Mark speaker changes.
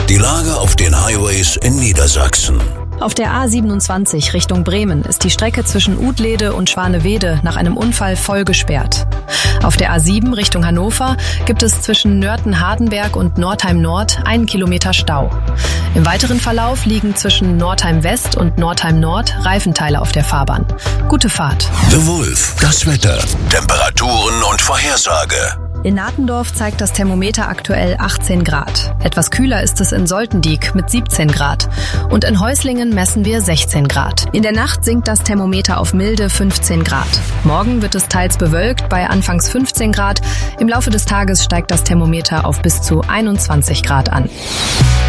Speaker 1: Die Lage auf den Highways in Niedersachsen.
Speaker 2: Auf der A27 Richtung Bremen ist die Strecke zwischen Udlede und Schwanewede nach einem Unfall voll gesperrt. Auf der A7 Richtung Hannover gibt es zwischen Nörten-Hardenberg und Northeim-Nord 1 Kilometer Stau. Im weiteren Verlauf liegen zwischen Nordheim-West und Nordheim-Nord Reifenteile auf der Fahrbahn. Gute Fahrt.
Speaker 1: The Wolf, das Wetter, Temperaturen und Vorhersage.
Speaker 2: In Nahtendorf zeigt das Thermometer aktuell 18 Grad. Etwas kühler ist es in Soltendiek mit 17 Grad. Und in Häuslingen messen wir 16 Grad. In der Nacht sinkt das Thermometer auf milde 15 Grad. Morgen wird es teils bewölkt bei anfangs 15 Grad. Im Laufe des Tages steigt das Thermometer auf bis zu 21 Grad an.